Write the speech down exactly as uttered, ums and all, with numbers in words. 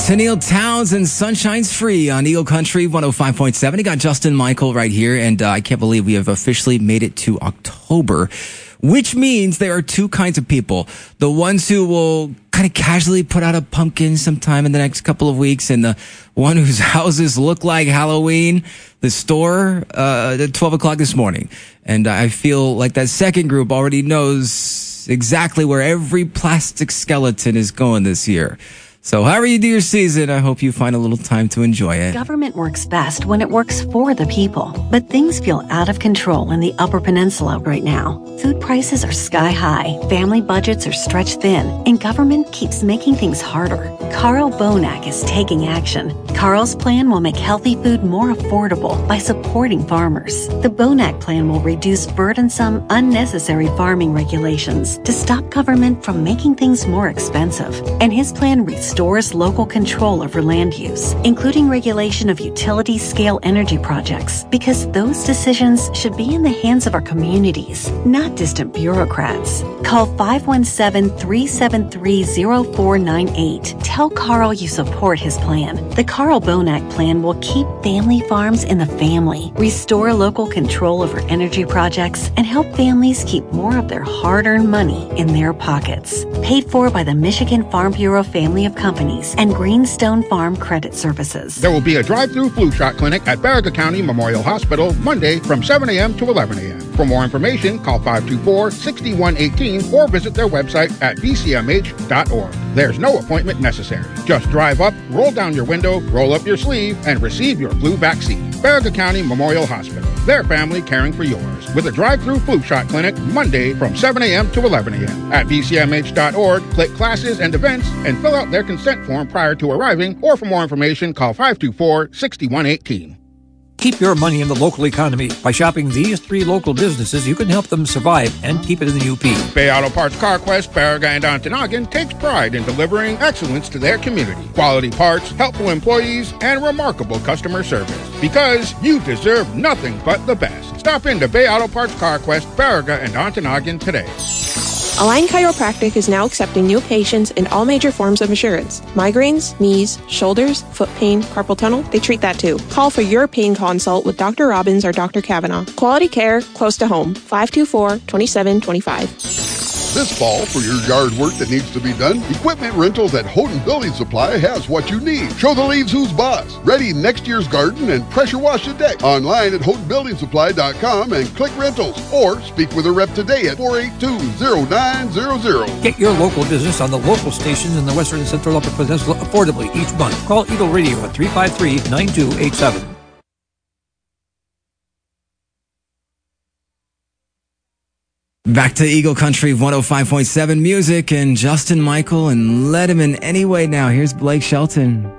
Tennille Towns and Sunshine's Free on Eagle Country one oh five point seven. You got Justin Michael right here, and uh, I can't believe we have officially made it to October, which means there are two kinds of people. The ones who will kind of casually put out a pumpkin sometime in the next couple of weeks, and the one whose houses look like Halloween, the store, uh, at twelve o'clock this morning. And I feel like that second group already knows exactly where every plastic skeleton is going this year. So however you do your season, I hope you find a little time to enjoy it. Government works best when it works for the people. But things feel out of control in the Upper Peninsula right now. Food prices are sky high, family budgets are stretched thin, and government keeps making things harder. Carl Bonak is taking action. Carl's plan will make healthy food more affordable by supporting farmers. The Bonak plan will reduce burdensome, unnecessary farming regulations to stop government from making things more expensive. And his plan restores local control over land use, including regulation of utility-scale energy projects, because those decisions should be in the hands of our communities, not distant bureaucrats. Call five one seven, three seven three, zero four nine eight. Tell Carl you support his plan. The Carl Bonak plan will keep family farms in the family, restore local control over energy projects, and help families keep more of their hard-earned money in their pockets. Paid for by the Michigan Farm Bureau Family of Companies and Greenstone Farm Credit Services. There will be a drive-through flu shot clinic at Baraga County Memorial Hospital Monday from seven a.m. to eleven a.m. For more information, call five two four, six one one eight or visit their website at b c m h dot org. There's no appointment necessary. Just drive up, roll down your window, roll up your sleeve, and receive your flu vaccine. Baraga County Memorial Hospital. Their family caring for yours. With a drive-through flu shot clinic Monday from seven a.m. to eleven a.m. At b c m h dot org, click classes and events and fill out their consent form prior to arriving, or for more information, call five two four, six one one eight. Keep your money in the local economy. By shopping these three local businesses, you can help them survive and keep it in the U P. Bay Auto Parts CarQuest, Baraga, and Ontonagon takes pride in delivering excellence to their community. Quality parts, helpful employees, and remarkable customer service. Because you deserve nothing but the best. Stop into Bay Auto Parts CarQuest, Baraga, and Ontonagon today. Align Chiropractic is now accepting new patients in all major forms of insurance. Migraines, knees, shoulders, foot pain, carpal tunnel, they treat that too. Call for your pain consult with Doctor Robbins or Doctor Kavanaugh. Quality care close to home. five two four, two seven two five. This fall, for your yard work that needs to be done, Equipment Rentals at Houghton Building Supply has what you need. Show the leaves who's boss. Ready next year's garden and pressure wash the deck. Online at houghton building supply dot com and click rentals. Or speak with a rep today at four eight two, zero nine zero zero. Get your local business on the local stations in the Western and Central Upper Peninsula affordably each month. Call Eagle Radio at three five three, nine two eight seven. Back to Eagle Country one oh five point seven music and Justin Michael and Let Him In Anyway. Now here's Blake Shelton.